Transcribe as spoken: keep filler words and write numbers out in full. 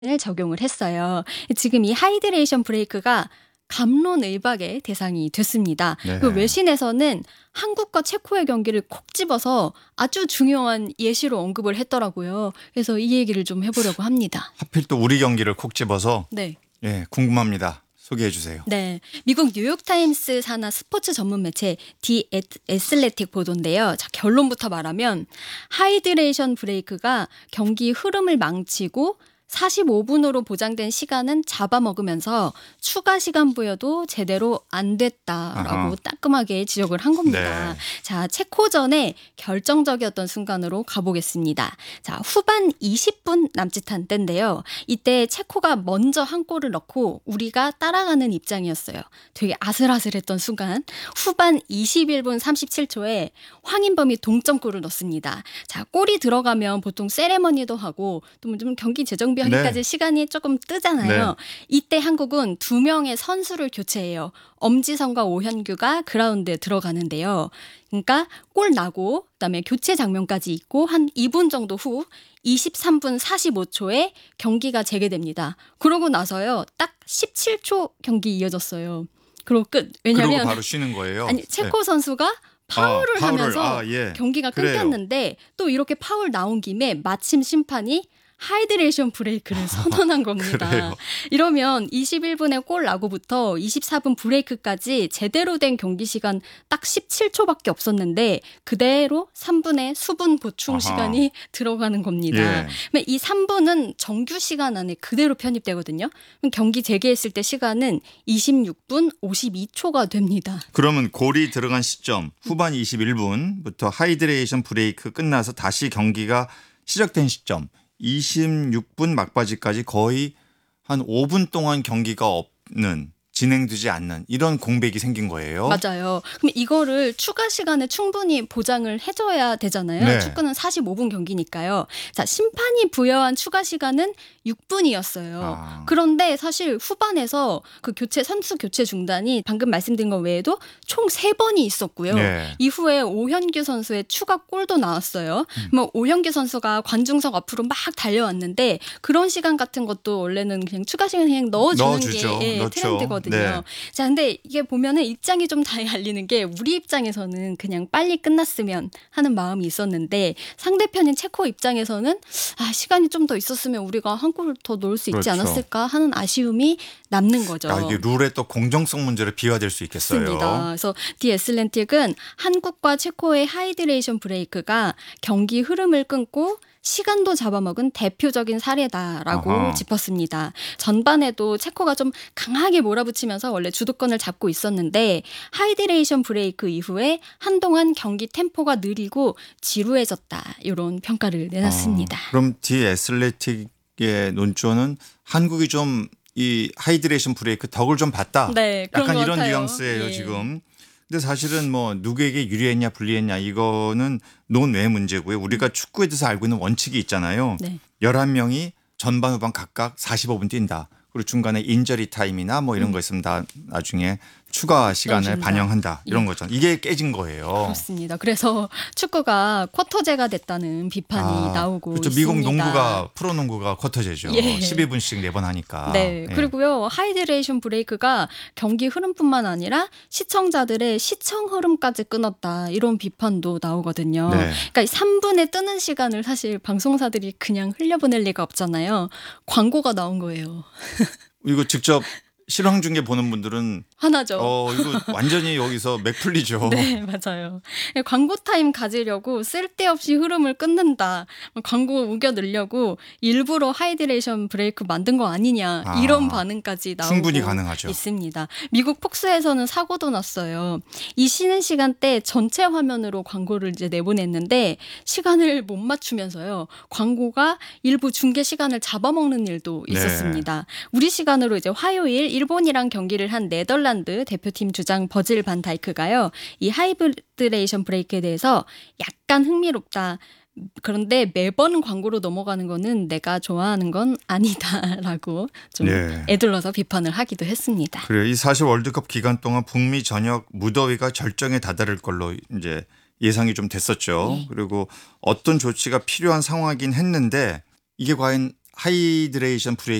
을 적용을 했어요. 지금 이 하이드레이션 브레이크가 갑론을박의 대상이 됐습니다. 그 네. 외신에서는 한국과 체코의 경기를 콕 집어서 아주 중요한 예시로 언급을 했더라고요. 그래서 이 얘기를 좀 해보려고 합니다. 하필 또 우리 경기를 콕 집어서 네. 예, 궁금합니다. 소개해 주세요. 네, 미국 뉴욕타임스 산하 스포츠 전문 매체 디 애슬레틱 보도인데요. 자, 결론부터 말하면 하이드레이션 브레이크가 경기 흐름을 망치고 사십오 분으로 보장된 시간은 잡아먹으면서 추가 시간 부여도 제대로 안 됐다라고 아하. 따끔하게 지적을 한 겁니다. 네. 자, 체코전의 결정적이었던 순간으로 가보겠습니다. 자, 후반 이십 분 남짓한 때인데요. 이때 체코가 먼저 한 골을 넣고 우리가 따라가는 입장이었어요. 되게 아슬아슬했던 순간 후반 이십일 분 삼십칠 초에 황인범이 동점골을 넣습니다. 자, 골이 들어가면 보통 세레머니도 하고 또 좀 경기 재정비하기까지 네. 시간이 조금 뜨잖아요. 네. 이때 한국은 두 명의 선수를 교체해요. 엄지성과 오현규가 그라운드에 들어가는데요. 그러니까 골 나고 그다음에 교체 장면까지 있고 한 이 분 정도 후 이십삼 분 사십오 초에 경기가 재개됩니다. 그러고 나서요. 딱 십칠 초 경기 이어졌어요. 그리고 끝. 그러고 왜냐면 바로 쉬는 거예요. 아니 체코 선수가 파울을 아, 파울을, 하면서 아, 예. 경기가 그래요. 끊겼는데 또 이렇게 파울 나온 김에 마침 심판이 하이드레이션 브레이크를 선언한 겁니다. 그래요. 이러면 이십일 분에 골 나고부터 이십사 분 브레이크까지 제대로 된 경기 시간 딱 십칠 초밖에 없었는데 그대로 삼 분의 수분 보충 아하. 시간이 들어가는 겁니다. 예. 그러면 이 삼 분은 정규 시간 안에 그대로 편입되거든요. 그럼 경기 재개했을 때 시간은 이십육 분 오십이 초가 됩니다. 그러면 골이 들어간 시점 후반 이십일 분부터 하이드레이션 브레이크 끝나서 다시 경기가 시작된 시점 이십육 분 막바지까지 거의 한 오 분 동안 경기가 없는 진행되지 않는 이런 공백이 생긴 거예요. 맞아요. 그럼 이거를 추가 시간에 충분히 보장을 해줘야 되잖아요. 네. 축구는 사십오 분 경기니까요. 자, 심판이 부여한 추가 시간은 육 분이었어요. 아. 그런데 사실 후반에서 그 교체 선수 교체 중단이 방금 말씀드린 것 외에도 총 세 번이 있었고요. 네. 이후에 오현규 선수의 추가 골도 나왔어요. 음. 뭐 오현규 선수가 관중석 앞으로 막 달려왔는데 그런 시간 같은 것도 원래는 그냥 추가 시간 그냥 넣어주는 넣어주죠. 게 예, 넣죠. 트렌드거든요. 네. 자, 근데 이게 보면은 입장이 좀 다 갈리는 게 우리 입장에서는 그냥 빨리 끝났으면 하는 마음이 있었는데 상대편인 체코 입장에서는 아, 시간이 좀 더 있었으면 우리가 한 골 더 넣을 수 있지 그렇죠. 않았을까 하는 아쉬움이 남는 거죠. 아, 이게 룰의 또 공정성 문제를 비화될 수 있겠어요. 맞습니다. 그래서 디 애슬랜틱은 한국과 체코의 하이드레이션 브레이크가 경기 흐름을 끊고 시간도 잡아먹은 대표적인 사례다라고 아하. 짚었습니다. 전반에도 체코가 좀 강하게 몰아붙이면서 원래 주도권을 잡고 있었는데 하이드레이션 브레이크 이후에 한동안 경기 템포가 느리고 지루해졌다. 이런 평가를 내놨습니다. 어, 그럼 디 애슬레틱의 논조는 한국이 좀 이 하이드레이션 브레이크 덕을 좀 봤다. 네, 그런 약간 것 이런 같아요. 뉘앙스예요 예. 지금. 근데 사실은 뭐 누구에게 유리했냐 불리했냐 이거는 논외 문제고요. 우리가 축구에 대해서 알고 있는 원칙이 있잖아요. 네. 열한 명이 전반 후반 각각 사십오 분 뛴다. 그리고 중간에 인저리 타임이나 뭐 이런 거 있으면 다 나중에 추가 시간을 넣어준다. 반영한다. 이런 예. 거죠. 이게 깨진 거예요. 그렇습니다. 그래서 축구가 쿼터제가 됐다는 비판이 아, 나오고 그렇죠. 있습니다. 미국 농구가 프로농구가 쿼터제죠. 예. 십이 분씩 네 번 하니까. 네. 예. 그리고요. 하이드레이션 브레이크가 경기 흐름뿐만 아니라 시청자들의 시청 흐름까지 끊었다. 이런 비판도 나오거든요. 네. 그러니까 삼 분에 뜨는 시간을 사실 방송사들이 그냥 흘려보낼 리가 없잖아요. 광고가 나온 거예요. 이거 직접 실황 중계 보는 분들은 화나죠. 어 이거 완전히 여기서 맥 풀리죠. 네, 맞아요. 광고 타임 가지려고 쓸데없이 흐름을 끊는다. 광고 우겨 넣으려고 일부러 하이드레이션 브레이크 만든 거 아니냐. 아, 이런 반응까지 나오고 충분히 가능하죠. 있습니다. 미국 폭스에서는 사고도 났어요. 이 쉬는 시간대 전체 화면으로 광고를 이제 내보냈는데 시간을 못 맞추면서요. 광고가 일부 중계 시간을 잡아먹는 일도 네. 있었습니다. 우리 시간으로 이제 화요일 일본이랑 경기를 한 네덜란드 대표팀 주장 버질 반 다이크가요. 이 하이드레이션 브레이크에 대해서 약간 흥미롭다. 그런데 매번 광고로 넘어가는 거는 내가 좋아하는 건 아니다라고 좀 네. 애둘러서 비판을 하기도 했습니다. 그래요. 이 사실 월드컵 기간 동안 북미 전역 무더위가 절정에 다다를 걸로 이제 예상이 좀 됐었죠. 네. 그리고 어떤 조치가 필요한 상황이긴 했는데 이게 과연 하이드레이션 브레이크